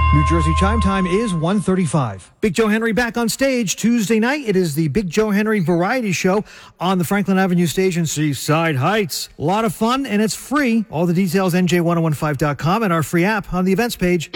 New Jersey chime time is 1:35. Big Joe Henry back on stage Tuesday night. It is the Big Joe Henry Variety Show on the Franklin Avenue stage in Seaside Heights. A lot of fun, and it's free. All the details, NJ1015.com, and our free app on the events page.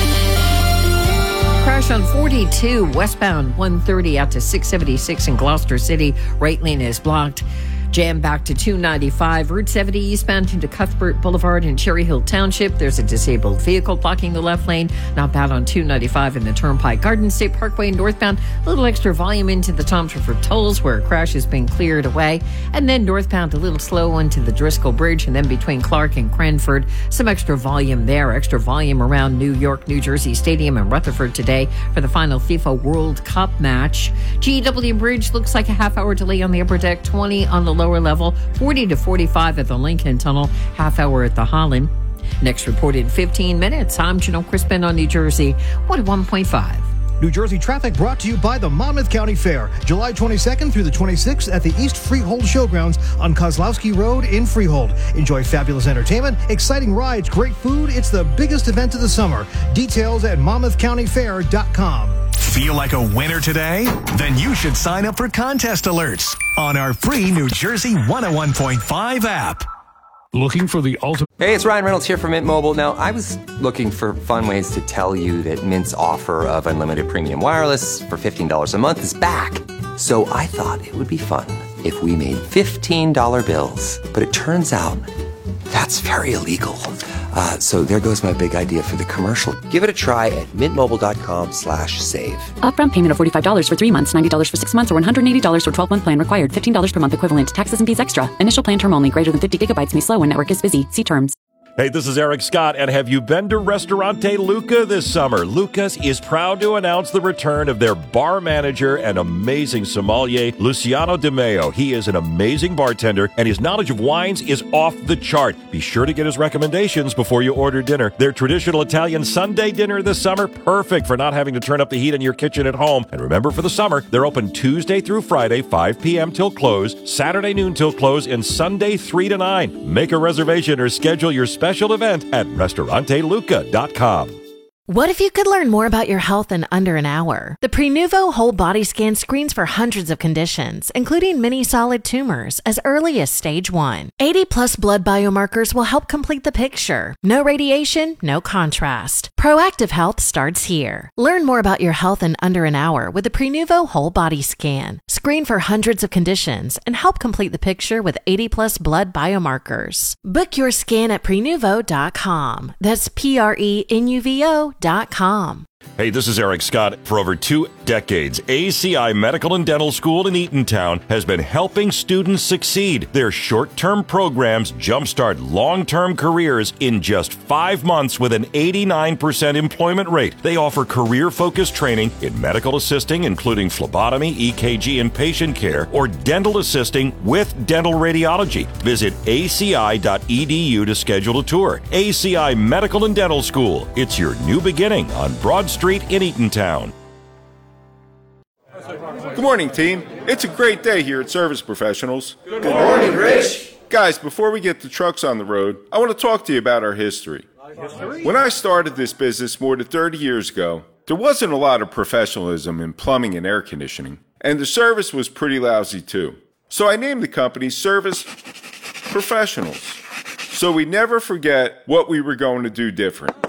Crash on 42 westbound 130 out to 676 in Gloucester City. Right lane is blocked. Jam back to 295. Route 70 eastbound into Cuthbert Boulevard in Cherry Hill Township. There's a disabled vehicle blocking the left lane. Not bad on 295 in the Turnpike. Garden State Parkway northbound. A little extra volume into the Toms River tolls where a crash has been cleared away. And then northbound a little slow into the Driscoll Bridge. And then between Clark and Cranford, some extra volume there. Extra volume around New York, New Jersey Stadium and Rutherford today for the final FIFA World Cup match. GW Bridge looks like a half-hour delay on the upper deck. 20 on the lower level, 40 to 45 at the Lincoln Tunnel, half hour at the Holland. Next report in 15 minutes. I'm Janelle Crispin on New Jersey 101.5. New Jersey traffic brought to you by the Monmouth County Fair, July 22nd through the 26th at the East Freehold Showgrounds on Kozlowski Road in Freehold. Enjoy fabulous entertainment, exciting rides, great food. It's the biggest event of the summer. Details at monmouthcountyfair.com. Feel like a winner today? Then you should sign up for contest alerts on our free New Jersey 101.5 app. Looking for the ultimate... Hey, it's Ryan Reynolds here from Mint Mobile. Now, I was looking for fun ways to tell you that Mint's offer of unlimited premium wireless for $15 a month is back. So I thought it would be fun if we made $15 bills. But it turns out that's very illegal. So there goes my big idea for the commercial. Give it a try at mintmobile.com/save. Upfront payment of $45 for 3 months, $90 for 6 months, or $180 for 12-month plan required. $15 per month equivalent. Taxes and fees extra. Initial plan term only. Greater than 50 gigabytes may slow when network is busy. See terms. Hey, this is Eric Scott, and have you been to Ristorante Luca this summer? Luca's is proud to announce the return of their bar manager and amazing sommelier, Luciano Di Meo. He is an amazing bartender, and his knowledge of wines is off the chart. Be sure to get his recommendations before you order dinner. Their traditional Italian Sunday dinner this summer, perfect for not having to turn up the heat in your kitchen at home. And remember, for the summer, they're open Tuesday through Friday, 5 p.m. till close, Saturday noon till close, and Sunday 3 to 9. Make a reservation or schedule your special event at restauranteluca.com. What if you could learn more about your health in under an hour? The Prenuvo Whole Body Scan screens for hundreds of conditions, including many solid tumors, as early as stage 1. 80-plus blood biomarkers will help complete the picture. No radiation, no contrast. Proactive health starts here. Learn more about your health in under an hour with the Prenuvo Whole Body Scan. Screen for hundreds of conditions and help complete the picture with 80-plus blood biomarkers. Book your scan at Prenuvo.com. That's Prenuvo.com. Hey, this is Eric Scott. For over 2 decades, ACI Medical and Dental School in Eatontown has been helping students succeed. Their short-term programs jumpstart long-term careers in just 5 months with an 89% employment rate. They offer career-focused training in medical assisting, including phlebotomy, EKG, and patient care, or dental assisting with dental radiology. Visit aci.edu to schedule a tour. ACI Medical and Dental School. It's your new beginning on Broad Street in Eatontown. Good morning, team. It's a great day here at Service Professionals. Good morning, Rich. Guys, before we get the trucks on the road, I want to talk to you about our history. When I started this business more than 30 years ago, there wasn't a lot of professionalism in plumbing and air conditioning, and the service was pretty lousy too. So I named the company Service Professionals, so we never forget what we were going to do different.